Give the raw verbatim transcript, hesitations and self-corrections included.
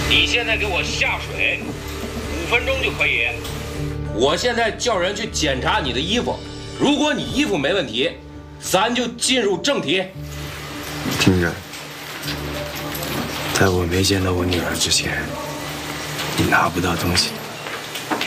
你现在给我下水，五分钟就可以。我现在叫人去检查你的衣服，如果你衣服没问题，咱就进入正题。 听着，在我没见到我女儿之前，你拿不到东西。